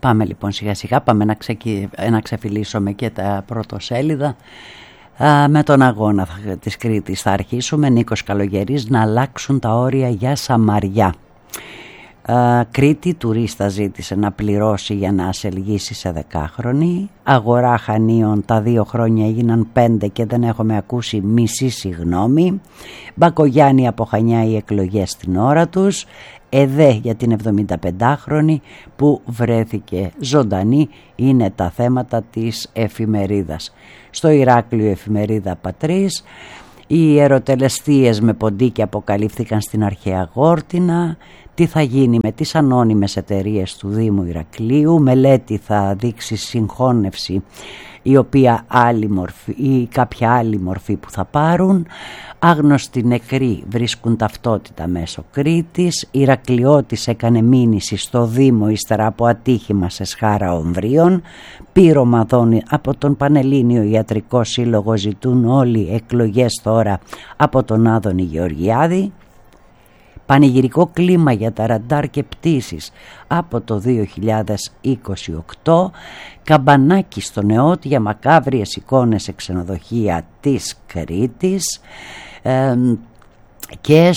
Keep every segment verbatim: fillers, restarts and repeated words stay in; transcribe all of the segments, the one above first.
Πάμε λοιπόν σιγά σιγά, πάμε να, ξεκι... να ξεφυλίσουμε και τα πρωτοσέλιδα. Α, με τον αγώνα της Κρήτης θα αρχίσουμε. Νίκος Καλογερής, να αλλάξουν τα όρια για Σαμαριά. Α, Κρήτη, τουρίστα ζήτησε να πληρώσει για να ασελγήσει σε δεκάχρονη. Αγορά Χανίων, τα δύο χρόνια έγιναν πέντε και δεν έχουμε ακούσει μισή συγγνώμη. Μπακογιάννη από Χανιά, οι εκλογές στην ώρα τους. ΕΔΕ για την εβδομηνταπεντάχρονη που βρέθηκε ζωντανή, είναι τα θέματα της εφημερίδας. Στο Ηράκλειο, εφημερίδα Πατρίς, οι ερωτελεστίες με ποντίκι αποκαλύφθηκαν στην αρχαία Γόρτινα. Τι θα γίνει με τις ανώνυμες εταιρείες του Δήμου Ηρακλείου? Μελέτη θα δείξει συγχώνευση η οποία άλλη μορφή ή κάποια άλλη μορφή που θα πάρουν. Άγνωστοι νεκροί βρίσκουν ταυτότητα μέσω Κρήτης. Ηρακλειώτης έκανε μήνυση στο Δήμο ύστερα από ατύχημα σε Σχάρα Ομβρίων. Πείρωμα δόνη από τον Πανελλήνιο Ιατρικό Σύλλογο, ζητούν όλοι εκλογές τώρα από τον Άδωνη Γεωργιάδη. Πανηγυρικό κλίμα για τα ραντάρ και πτήσεις από το δύο χιλιάδες είκοσι οκτώ. Καμπανάκι στο Νεότη για μακάβριες εικόνες σε ξενοδοχεία της Κρήτης. Ε, και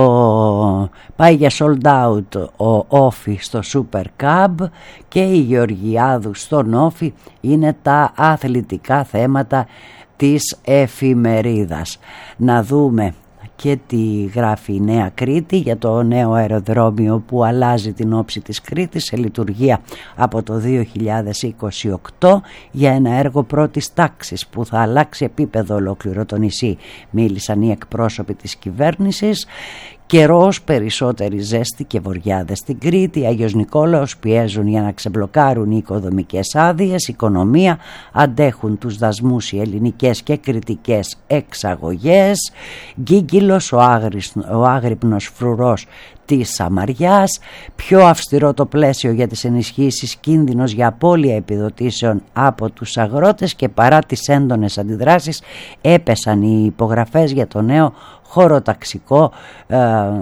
στο πάει για sold out ο Όφι στο Super Cub και η Γεωργιάδου στον Όφι. Είναι τα αθλητικά θέματα της εφημερίδας. Να δούμε και τι γράφει η Νέα Κρήτη για το νέο αεροδρόμιο που αλλάζει την όψη της Κρήτης σε λειτουργία από το δύο χιλιάδες είκοσι οκτώ για ένα έργο πρώτης τάξης που θα αλλάξει επίπεδο ολόκληρο το νησί. Μίλησαν οι εκπρόσωποι της κυβέρνησης. Καιρός, περισσότερη ζέστη και βοριάδες στην Κρήτη. Άγιος Νικόλαος, πιέζουν για να ξεμπλοκάρουν οι οικοδομικές άδειες. Οικονομία, αντέχουν τους δασμούς οι ελληνικές και κρητικές εξαγωγές. Γκίγκυλος, ο, άγρις, ο άγρυπνος φρουρός της Σαμαριάς. Πιο αυστηρό το πλαίσιο για τις ενισχύσεις, κίνδυνος για απώλεια επιδοτήσεων από τους αγρότες. Και παρά τις έντονες αντιδράσεις έπεσαν οι υπογραφές για το νέο χωροταξικό ε,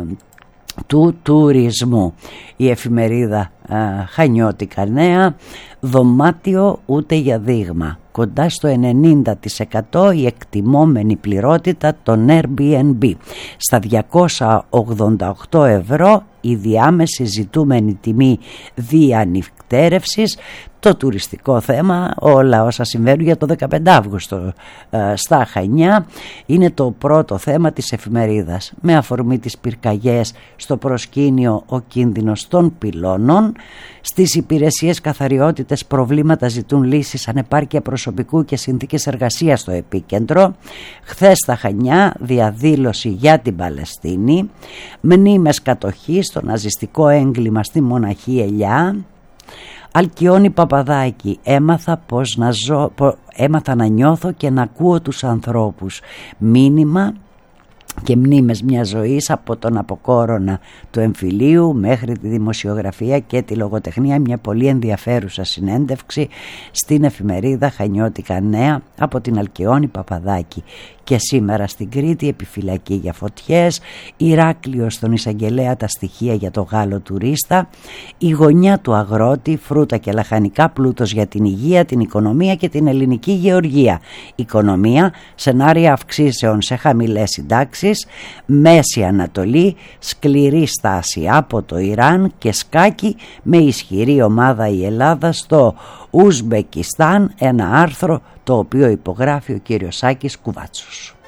του τουρισμού. Η εφημερίδα ε, Χανιώτικα Νέα. Δωμάτιο ούτε για δείγμα. Κοντά στο ενενήντα τοις εκατό η εκτιμόμενη πληρότητα των Airbnb. Στα διακόσια ογδόντα οκτώ ευρώ η διάμεση ζητούμενη τιμή διανυκτέρευσης. Το τουριστικό θέμα, όλα όσα συμβαίνουν για το δεκαπέντε Αυγούστου ε, στα Χανιά, είναι το πρώτο θέμα της εφημερίδας. Με αφορμή τις πυρκαγιές στο προσκήνιο, ο κίνδυνος των πυλώνων. Στις υπηρεσίες καθαριότητες προβλήματα, ζητούν λύσεις, ανεπάρκεια προσωπικού και συνθήκες εργασίας στο επίκεντρο. Χθες στα Χανιά, διαδήλωση για την Παλαιστίνη. Μνήμες κατοχής, στο ναζιστικό έγκλημα στη Μοναχή Ελιά. Αλκιόνι Παπαδάκη, έμαθα, πως να ζω, πο, έμαθα να νιώθω και να ακούω τους ανθρώπους. Μήνυμα και μνήμες μια ζωής, από τον αποκόρονα του εμφυλίου μέχρι τη δημοσιογραφία και τη λογοτεχνία. Μια πολύ ενδιαφέρουσα συνέντευξη στην εφημερίδα Χανιώτικα Νέα από την Αλκιόνι Παπαδάκη. Και σήμερα στην Κρήτη, επιφυλακή για φωτιές. Ηράκλειο, στον εισαγγελέα τα στοιχεία για το Γάλλο τουρίστα. Η γωνιά του αγρότη, φρούτα και λαχανικά, πλούτος για την υγεία, την οικονομία και την ελληνική γεωργία. Οικονομία, σενάρια αυξήσεων σε χαμηλές συντάξεις. Μέση Ανατολή, σκληρή στάση από το Ιράν. Και σκάκι, με ισχυρή ομάδα η Ελλάδα στο Ουσμπεκιστάν. Ένα άρθρο το οποίο υπογράφει ο κύριος Σάκης Κουβάτσος.